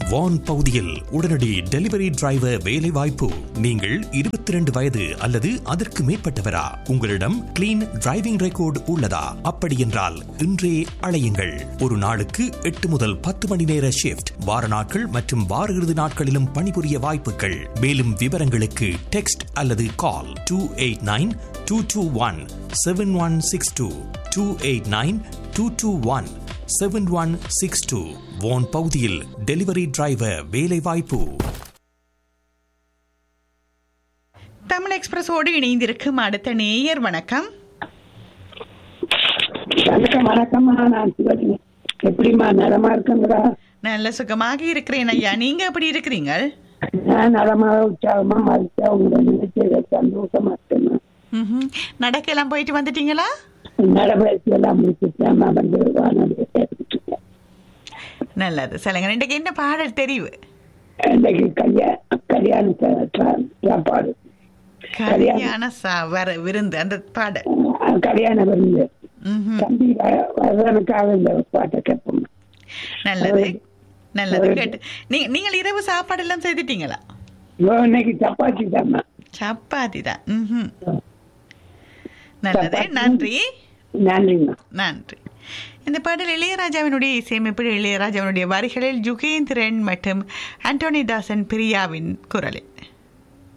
வான் பகுதியில் உடனடி delivery driver வேலை வாய்ப்பு. நீங்கள் 22 வயது அல்லது அதற்கு மேற்பட்டவரா? உங்களிடம் கிளீன் டிரைவிங் ரெக்கார்டு உள்ளதா? அப்படி என்றால் இன்றே அழையுங்கள். ஒரு நாளுக்கு 8 முதல் 10 மணி நேர ஷிப்ட், வார நாட்கள் மற்றும் வார இறுதி நாட்களிலும் பணிபுரிய வாய்ப்புகள். மேலும் விவரங்களுக்கு டெக்ஸ்ட் அல்லது கால் 289-221-7162 289-221-7162. வான் பகுதியில் டெலிவரி டிரைவர் வேலை வாய்ப்பு. தமிழ் எக்ஸ்பிரஸோடு இணைந்திருக்கும் அடுத்த நேயர். வணக்கம். வணக்கம்மா, நான் சிவகி. எப்படிமா, நலமா இருக்குங்களா? நல்ல சுகமாக இருக்கிறேன் ஐயா, நீங்க எப்படி இருக்கிறீங்க? நான் நலமாக உற்சாகமா மறுத்தா உங்களை நினைச்சத சந்தோஷமா இருக்கேன். நடக்கெல்லாம் போயிட்டு வந்துட்டீங்களா? நடவடிக்கை எல்லாம் முடிச்சுட்டேன். வந்து நல்லது. சொல்லுங்க, இன்றைக்கு என்ன பாடல் தெரிவு? இன்னைக்கு கல்யாண சாப்பாடு, கல்யாண விருந்து, அந்த பாடல் கல்யாண விருந்து. தம்பி வரதனுக்காக இந்த பாட்டை கேட்போம். நல்லது நல்லது. கேட்டு நீங்கள் இரவு சாப்பாடு எல்லாம் செய்துட்டீங்களா? இன்னைக்கு சப்பாத்தி தான். சப்பாத்தி தான். நல்லது, நன்றி. நன்றிங்க, நன்றி. இந்த பாடல் இளையராஜாவினுடைய இசையமைப்பில், இளையராஜாவினுடைய வரிகளில் ஜுகேந்திரன் மற்றும் ஆண்டோனி தாசன் பிரியாவின் குரலில்.